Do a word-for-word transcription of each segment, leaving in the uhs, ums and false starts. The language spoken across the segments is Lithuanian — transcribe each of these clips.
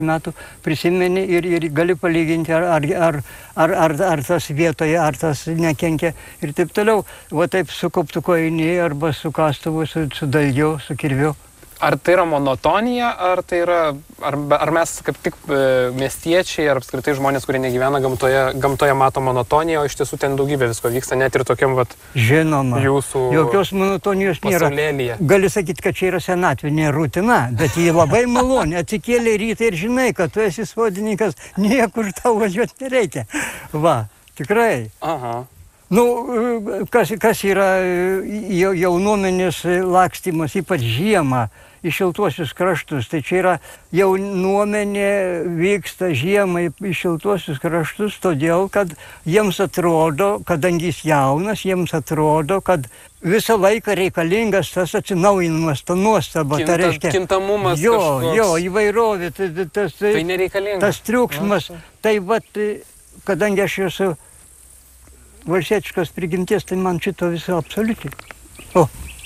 metų prisimeni ir, ir gali palyginti, ar, ar, ar, ar, ar, ar tas vietoje, ar tas nekenkia ir taip toliau. Va taip su koptuku eini arba su kastuvu, su, su dalgiu, su kirviu. Ar tai yra monotonija, ar tai yra, ar, ar mes kaip tik e, miestiečiai, ar apskritai žmonės, kurie negyvena gamtoje, gamtoje mato monotoniją, o iš tiesų ten daugybė visko vyksta, net ir tokiam vat Žinoma, jūsų jokios monotonijos nėra. pasaulėlyje. Gali sakyti, kad čia yra senatvinė rutina, bet jį labai maloni. Atsikėlė rytą ir žinai, kad tu esi sodininkas, niekur tau važiuoti nereikia. Va, tikrai. Aha. Nu, kas, kas yra jaunuomenės lakstymas, ypač žiemą, į šiltuosius kraštus. Tai čia yra jaunuomenė vyksta žiemai į šiltuosius kraštus, todėl, kad jiems atrodo, kadangi jis jaunas, jiems atrodo, kad visą laiką reikalingas tas atsinaujinimas, ta nuostaba. Kinta, ta reiškia, kintamumas jo, kažkoks. jo, įvairovė, tas, tas, Tai nereikalinga. tas triukšmas. Na, tai vat, kadangi aš esu valstietiškos prigimties, tai man šito viso absoliučiai. O,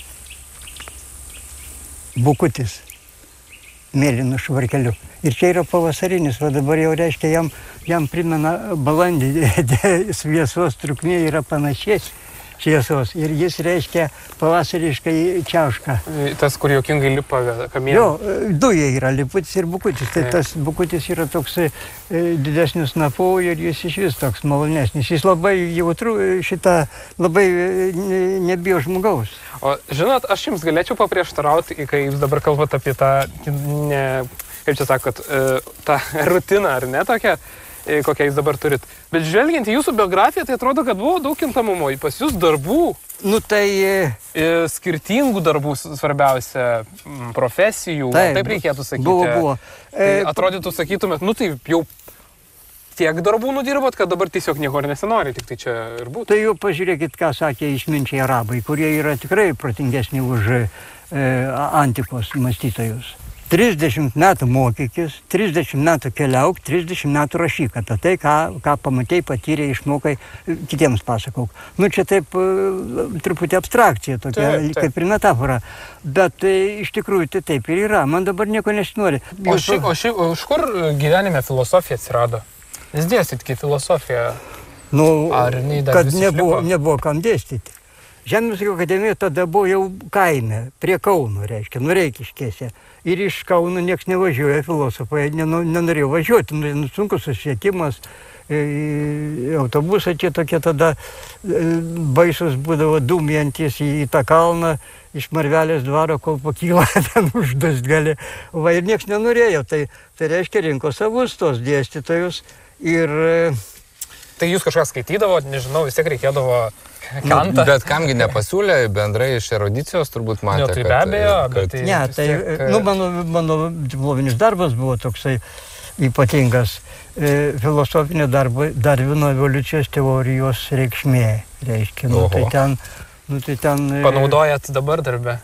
bukutis, mėlynu švarkeliu. Ir čia yra pavasarinis, o dabar jau reiškia, jam, jam primena balandį, šviesos trukmė yra panašiai šviesos. Ir jis reiškia pavasariškai čiaušką. Tas, kur juokingai lipa kamienų. Jo, du jie yra, liputis ir bukutis. Tai tas bukutis yra toks e, didesnis snapu ir jis iš vis toks malonesnis. Jis labai jautru, šitą labai ne, nebijo žmogaus. O žinot, aš jums galėčiau paprieštarauti, kai jūs dabar kalbate apie tą, ne, kaip čia sakot, tą rutiną, ar ne tokią, kokią jūs dabar turit. Bet žvelgiant į jūsų biografiją, tai atrodo, kad buvo daug kintamumo. Pas jūs darbų, nu, tai, skirtingų darbų, svarbiausia, profesijų, taip, taip reikėtų sakyti. Buvo, buvo. Tai atrodytų, sakytumėt, nu tai jau tiek darbų nudirbot, kad dabar tiesiog nieko ir nesinori, tik tai čia ir būtų. Tai jau pažiūrėkit, ką sakė išminčiai arabai, kurie yra tikrai protingesni už e, antikos mąstytojus. trisdešimt metų mokykis, trisdešimt metų keliauk, trisdešimt metų rašyk. Apie tai, ką, ką pamatei, patyrė, išmokai, kitiems pasakok. Nu, čia taip truputį abstrakcija, tokia, taip, taip. Kaip ir metafora. Bet tai, iš tikrųjų tai taip ir yra. Man dabar nieko nesinori. O, ši, o, ši, o iš kur gyvenime filosofija atsirado? Jūs dėstyt kaip filosofiją. Nu, ar kad nebuvo, nebuvo kam dėstyti. Žemės ūkio akademija tada buvo jau kaime, prie Kauno, reiškia, Nureikiškėse. Ir iš Kauno nieks nevažiuoja, filosofai nenorėjo važiuoti, nu, sunkus susiekimas, e, autobusai čia tokie tada e, baisus būdavo dūmijantis į, į tą kalną, iš Marvelės dvaro, kol pakyla, ten uždust gali. Va, ir nieks nenorėjo, tai, tai reiškia rinko savus tos dėstytojus. Ir... Tai jūs kažką skaitydavo, nežinau, vis tiek reikėdavo Kantą. Bet kamgi nepasiūlė, bendrai iš erudicijos turbūt matė, jo, tai be abejo, kad... bet tai... Ne, tai, tiek... nu, mano, mano diplominis darbas buvo toksai ypatingas. E, filosofinio darbo Darvino evoliucijos teorijos reikšmė, reiškia. Nu, tai ten, nu, tai ten... Panaudojat dabar darbe?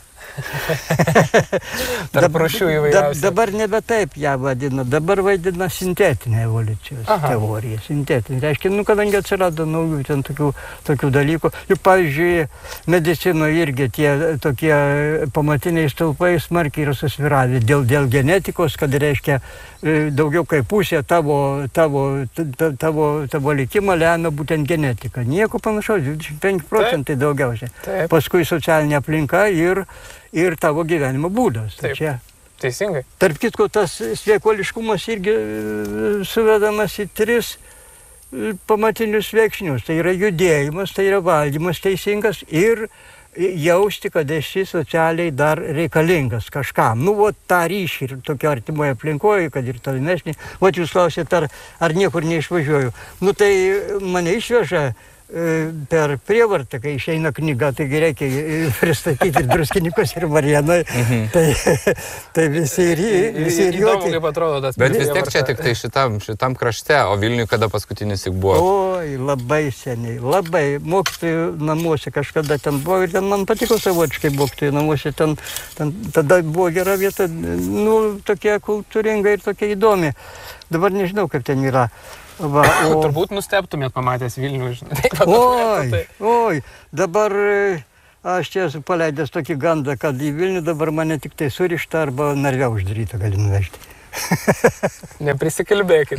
Tarp rūšių įvairiausių. Dabar nebe taip ją vadina, dabar vadina sintetinė evoliucijos Aha. teorija. Sintetinė. Reiškia, nu, kadangi atsirado naujų ten tokių, tokių dalykų. Juk, pavyzdžiui, medicinoje irgi tie tokie pamatiniai stulpai smarkiai yra susviravę dėl, dėl genetikos, kad reiškia daugiau kaip pusė tavo, tavo, tavo, tavo likimą lemia būtent genetika. Nieko panašaus, dvidešimt penki procentai daugiausiai. Taip. Paskui socialinė aplinka ir ir tavo gyvenimo būdas. Taip, čia. Teisingai. Tarp kitko, tas sveikuoliškumas irgi suvedamas į tris pamatinius veiksnius. Tai yra judėjimas, tai yra valdymas teisingas ir jausti, kad esi socialiai dar reikalingas kažkam. Nu, o tą ryšį ir tokio artimoje aplinkoje, kad ir tolimesnį. O jūs klausėte, ar, ar niekur neišvažiuoju. Nu, tai mane išveža per prievartą, kai išeina knyga, taigi reikia pristatyti ir Druskininkus, ir Varėną. Mhm. Tai, tai visi ir visi ir įdomu, kaip atrodo tas. Bet vis tiek čia tik tai šitam, šitam krašte, o Vilniui kada paskutinis tik buvo? Oi, labai seniai, labai. Mokytojų namuose kažkada ten buvo ir ten man patiko savotiškai mokytojų namuose. Ten, ten, tada buvo gera vieta, nu, tokia kultūringa ir tokia įdomi. Dabar nežinau, kaip ten yra. Va, o... Turbūt nustebtumėt pamatęs Vilnių, žinai. Oi, oi, dabar aš čia esu paleidęs tokį gandą, kad į Vilnių dabar mane tik tai surišta arba narve uždaryta gali nuvežti. Neprisikalbėkit.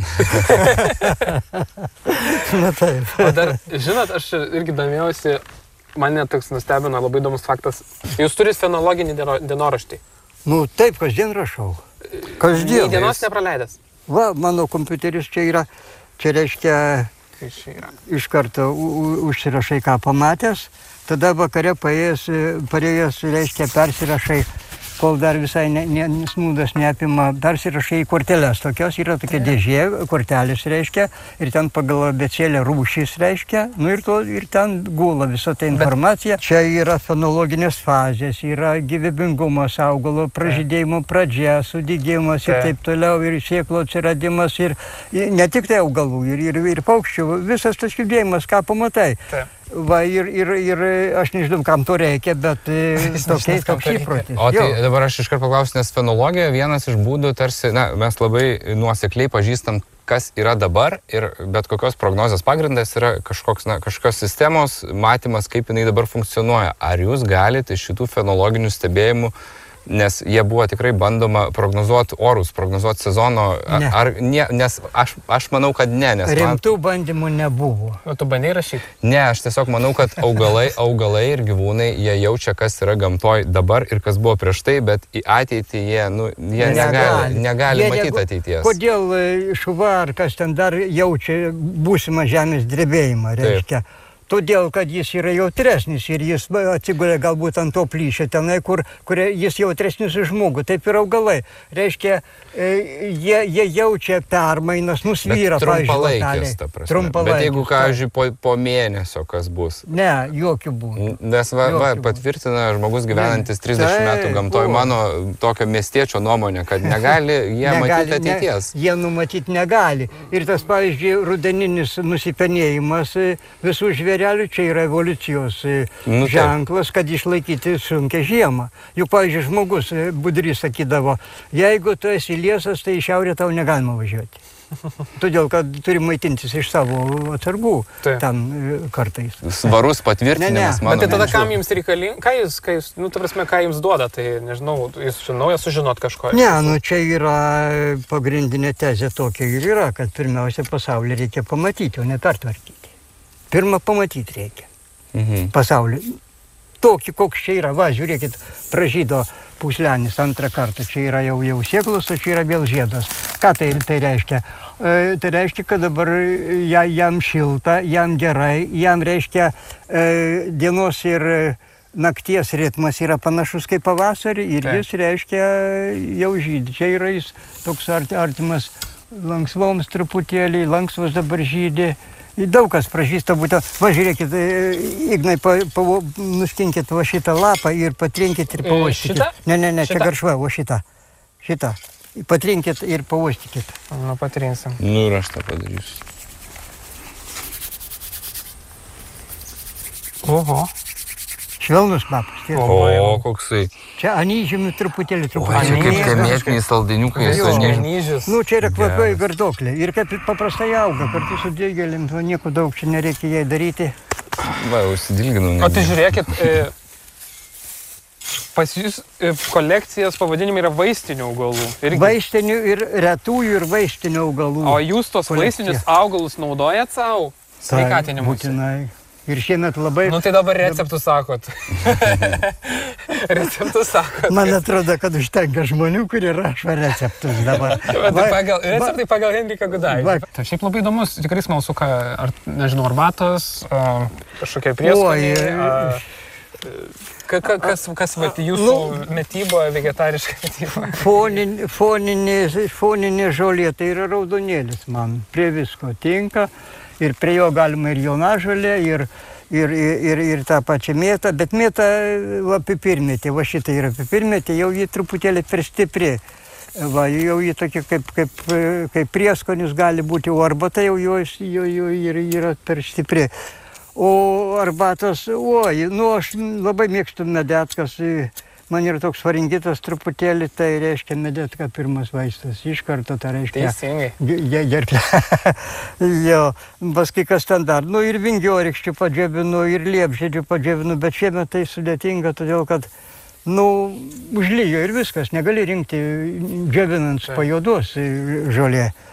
Na taip. O dar, žinot, aš irgi domėjausi, mane toks nustebino labai įdomus faktas. Jūs turit fenologinį dienoraštį. Nu taip, kasdien rašau. Kasdien. Nei dienos nepraleidęs. Va, mano kompiuteris čia yra, čia reiškia, iš karto užsirašai, ką pamatęs, tada vakare paėjęs, parėjęs, reiškia, persirašai, kol dar visai ne, ne, snūdas neapima, persirašai į korteles. Tokios yra tokia dėžė, kortelės reiškia, ir ten pagal abėcėlę rūšys reiškia, nu ir, to, ir ten gula visa ta informacija. Bet čia yra fenologinės fazės, yra gyvybingumas augalo, pražydėjimo pradžia, sudygimas ir taip toliau, ir sėklo atsiradimas, ir ne tik tai augalų, ir, ir, ir paukščių, visas tas judėjimas, ką pamatai. Taip. Va, ir, ir, ir aš nežinau, kam to reikia, bet tokiai toks įprotis. O tai dabar aš iškart paklausiu, nes fenologija vienas iš būdų tarsi, na, mes labai nuosekliai pažįstam, kas yra dabar ir bet kokios prognozijos pagrindas yra kažkoks, na, kažkokios sistemos matymas, kaip jinai dabar funkcionuoja. Ar jūs galite iš šitų fenologinių stebėjimų, nes jie buvo tikrai bandoma prognozuoti orus, prognozuoti sezono, ne. Ar ne, nes aš, aš manau, kad ne. Nes rimtų man... bandymų nebuvo. O tu bandai rašyti? Ne, aš tiesiog manau, kad augalai, augalai ir gyvūnai, jie jaučia, kas yra gamtoj dabar ir kas buvo prieš tai, bet į ateitį jie, nu, jie negali, negali jie matyti negu... ateities. Kodėl šuva ar kas ten dar jaučia būsimą žemės drebėjimą, reiškia? Taip. Todėl, kad jis yra jautresnis ir jis atsigulė galbūt ant to plyšio tenai, kur, kur jis jautresnis už žmogų. Taip ir augalai. Reiškia, jie, jie jaučia permainas, nusvyra, trumpalaikis, ta prasme. Trumpalaikis. Bet jeigu, pavyzdžiui, po, po mėnesio kas bus? Ne, jokių būdų. Nes va, va, patvirtina žmogus gyvenantis trisdešimt metų gamtoj mano tokio miestiečio nuomonę, kad negali jie negali, matyti ateities. Ne, jie numatyti negali. Ir tas, pavyzdžiui, rudeninis nusipenėjimas visų žvėrelių, čia yra evoliucijos nu, ženklas, kad išlaikyti sunkią žiemą. Juk, pavyzdžiui, žmogus budrys sakydavo, jeigu tu esi liesas, tai į šiaurę tau negalima važiuoti. Todėl, kad turi maitintis iš savo atsargų ten kartais. Svarus patvirtinimas, mano. Bet tai tada kam jums reikalinga? Ką jūs, ką jūs, nu, ta prasme, ką jums duoda? Tai, nežinau, jūs nauja sužinot kažko. Ne, nu, čia yra pagrindinė tezė tokia ir yra, kad pirmiausia pasaulį reikia pamatyti, o ne pertvarkyti. Pirmą pamatyti reikia. Mhm. Pasaulį. Tokį, koks čia yra. Va, žiūrėkit, pražydo pūslenis antrą kartą. Čia yra jau, jau sėklos, o čia yra vėl žiedas. Ką tai, tai reiškia? E, tai reiškia, kad dabar ja, jam šilta, jam gerai, jam reiškia e, dienos ir nakties ritmas yra panašus kaip pavasarį ir tai. Jis reiškia jau žydi. Čia yra jis toks artimas langsvoms truputėlį, langsvos dabar žydi. Daug kas pražįsta būtent, va žiūrėkit, Ignai, pa, pa, nuskinkit va šitą lapą ir patrinkit ir pauostykit. Šitą? Ne, ne, ne, šitą? Čia garšva, o šitą. Šitą. Patrinkit ir pauostykit. Nu, patrinsim. Nu ir aš tą padarysiu. Oho. Švelnus kvapas. O, koksai. Čia anyžiumi truputėlį, truputėlį. O, čia kaip kamietiniai saldiniukai. Anyžius. Nu, čia yra kvapai gardoklė. Ir kaip paprastai auga, kartu su dilgėlėm, nieko daug čia nereikia jai daryti. Va, užsidilginau. O tai žiūrėkit, e, pas jūs e, kolekcijos pavadinimai yra vaistinių augalų. Irgi. Vaistinių ir retųjų ir vaistinių augalų. O jūs tos kolekcija. Vaistinius augalus naudojat savo sveikatinimus? Būtinai. Ir šiemet labai... Nu tai dabar receptų sakot. Receptų sakot. Man atrodo, kad užtenka žmonių, kurie rašo receptus dabar. Va, pagal, receptai pagal Henriką Gudaitį. Tai šiaip labai įdomus, tikrai smalsu, ką, ar, nežinau, arbatos, a, kažkokie prieskoniai. Ka, ka, kas, kas vat, jūsų nu, metybo, vegetariška metyba? Fonin, foninė, foninė žolė, tai yra raudonėlis man. Prie visko tinka. Ir prie jo galima ir jaunažolė, ir, ir, ir, ir tą pačią mėtą, bet mėta va, pipirmėtė, va šitą yra pipirmėtė, jau jį truputėlį per stipri. Va, jau jį tokia kaip, kaip, kaip prieskonis gali būti, o arbata jau, jau, jau, jau yra per stipri. O arbatos, oi, nu aš labai mėgstu medetkas. Man yra toks faringitas truputėlį, tai reiškia medetka pirmas vaistas. Iš karto tai reiškia... Teisingai. Gerklę. Jo, paskui kas ten dar. Nu ir vingiorykščių padžiavinu, ir liepžiedžių padžiavinu, bet šiemet tai sudėtinga, todėl kad nu, užlyjo ir viskas, negali rinkti džiovinant po juodos žolė.